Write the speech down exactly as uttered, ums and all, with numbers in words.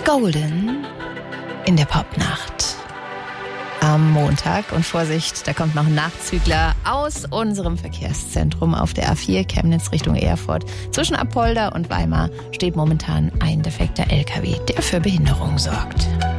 Golden in der Popnacht am Montag. Und Vorsicht, da kommt noch ein Nachzügler aus unserem Verkehrszentrum auf der A vier Chemnitz Richtung Erfurt. Zwischen Apolda und Weimar steht momentan ein defekter L K W, der für Behinderung sorgt.